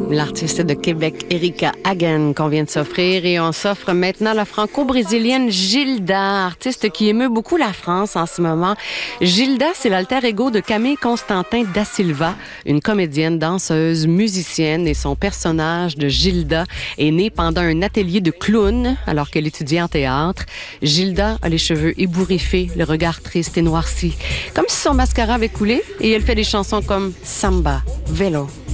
l'artiste de Québec, Erika Hagen, qu'on vient de s'offrir. Et on s'offre maintenant la franco-brésilienne Gilda, artiste qui émeut beaucoup la France en ce moment. Gilda, c'est l'alter ego de Camille Constantin da Silva, une comédienne, danseuse, musicienne. Et son personnage de Gilda est né pendant un atelier de clown alors qu'elle étudiait en théâtre. Gilda a les cheveux ébouriffés, le regard triste et noirci, comme si son mascara avait coulé. Et elle fait des chansons comme Samba, Vélo,